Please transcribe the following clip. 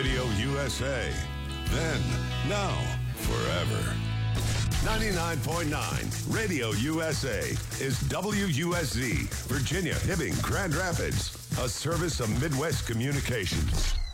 Radio USA. Then, now, forever. 99.9 Radio USA is WUSZ, Virginia, Hibbing, Grand Rapids, a service of Midwest Communications.